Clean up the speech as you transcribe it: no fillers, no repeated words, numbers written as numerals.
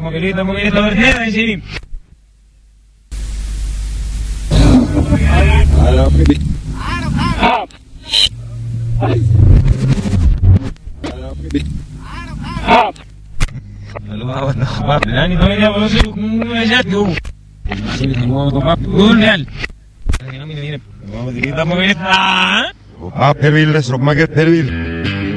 Estamos queriendo ver nada, sí. Pervil, Roma que Pervil.